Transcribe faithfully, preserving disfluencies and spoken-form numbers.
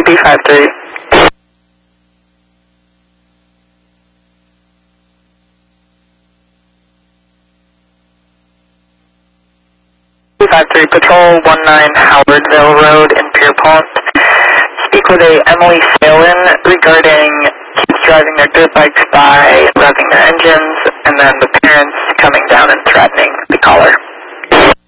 B five three. B five three, Patrol one nine Howardville Road in Pierpont. Speak with a Emily Salin regarding kids driving their dirt bikes by, revving their engines, and then the parents coming down and threatening the caller.